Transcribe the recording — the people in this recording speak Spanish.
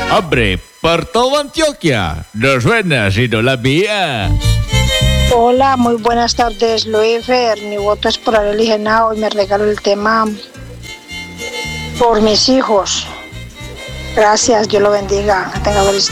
Hombre, por todo Antioquia. No suena sino la mía. Hola, muy buenas tardes, Luifer. Mi voto es por Arely Genao y me regalo el tema por mis hijos. Gracias, Dios lo bendiga. Que tenga feliz